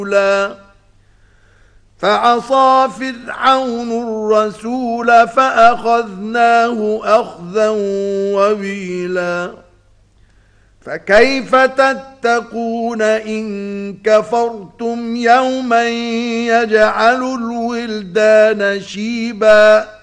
فعصى فرعون الرسول فأخذناه أخذا وبيلا فكيف تتقون إن كفرتم يوما يجعل الولدان شيبا